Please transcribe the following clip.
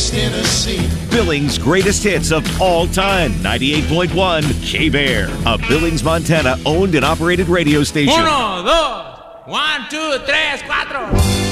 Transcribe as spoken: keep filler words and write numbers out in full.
East Tennessee. Billings' greatest hits of all time. ninety-eight point one K-Bear, a Billings, Montana owned and operated radio station. Uno, dos, one, two, tres, cuatro.